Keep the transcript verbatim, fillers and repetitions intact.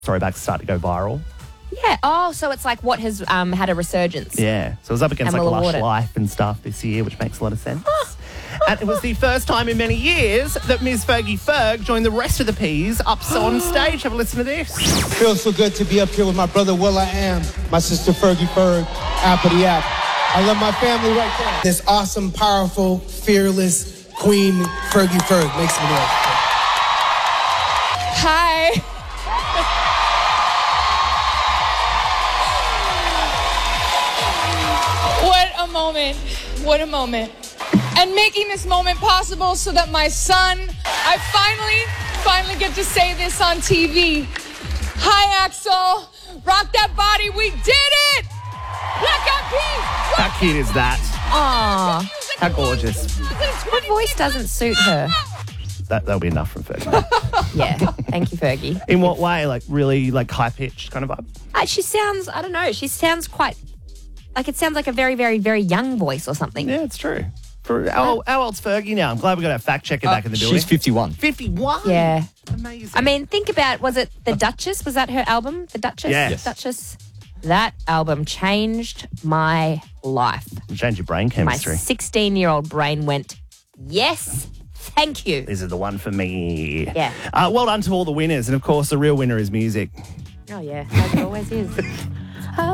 throwbacks start to go viral. Yeah. Oh, so it's like what has um, had a resurgence. Yeah. So it was up against like Emma Lush Laward. Life and stuff this year, which makes a lot of sense. And it was the first time in many years that Miss Fergie Ferg joined the rest of the P's up on stage. Have a listen to this. Feels so good to be up here with my brother Will I Am, my sister Fergie Ferg, App of the App. I love my family right there. This awesome, powerful, fearless Queen Fergie Ferg makes me laugh. Hi. What a moment. What a moment. And making this moment possible so that my son, I finally, finally get to say this on T V. Hi, Axel. Rock that body. We did it. Black Eyed Peas. How cute is that? Aw. How gorgeous. Her voice doesn't suit her. That, that'll be enough from Fergie. Yeah. Thank you, Fergie. In what way? Like really like high-pitched kind of vibe? Uh, she sounds, I don't know, she sounds quite, like it sounds like a very, very, very young voice or something. Yeah, it's true. For how, how old's Fergie now? I'm glad we got our fact checker back in the building. She's fifty-one. fifty-one? Yeah. Amazing. I mean, think about, was it The Duchess? Was that her album, The Duchess? Yes. Duchess. That album changed my life. Change your brain My chemistry. sixteen-year-old brain went, yes, thank you. This is the one for me. Yeah. Uh, well done to all the winners. And, of course, the real winner is music. Oh, yeah, like it always is.